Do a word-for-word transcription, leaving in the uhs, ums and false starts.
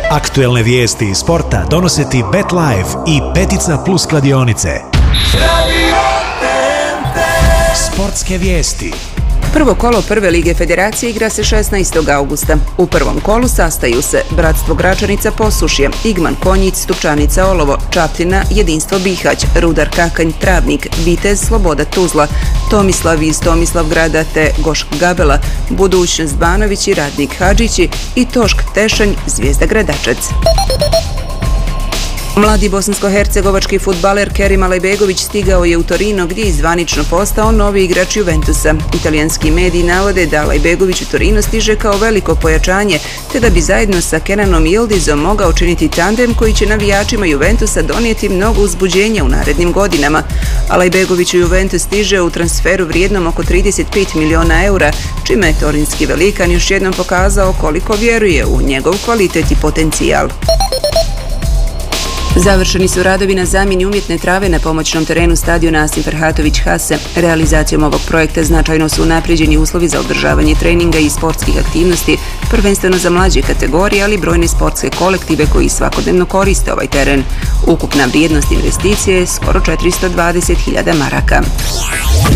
Aktuelne vijesti iz sporta donose ti BetLife i Petica Plus kladionice. Sportske vijesti. Prvo kolo Prve lige Federacije igra se šesnaestog augusta. U prvom kolu sastaju se Bratstvo Gračanica Posušje, Igman Konjic, Stupčanica Olovo, Čapljina, Jedinstvo Bihać, Rudar Kakanj Travnik, Vitez Sloboda Tuzla, Tomislav iz Tomislavgrada te Gošk Gabela, Budućnost Banović i Radnik Hadžići i Tošk Tešanj Zvijezda Gradačac. Mladi bosansko-hercegovački fudbaler Kerim Alajbegović stigao je u Torino gdje je zvanično postao novi igrač Juventusa. Italijanski mediji navode da Alajbegović u Torino stiže kao veliko pojačanje, te da bi zajedno sa Kenanom Yıldızom mogao činiti tandem koji će navijačima Juventusa donijeti mnogo uzbuđenja u narednim godinama. Alajbegović u Juventus stiže u transferu vrijednom oko trideset pet miliona eura, čime je torinski velikan još jednom pokazao koliko vjeruje u njegov kvalitet i potencijal. Završeni su radovi na zamjeni umjetne trave na pomoćnom terenu stadiona Asim Ferhatović Hase. Realizacijom ovog projekta značajno su unaprijeđeni uslovi za održavanje treninga i sportskih aktivnosti, prvenstveno za mlađe kategorije, ali i brojne sportske kolektive koji svakodnevno koriste ovaj teren. Ukupna vrijednost investicije je skoro četiristo dvadeset hiljada maraka.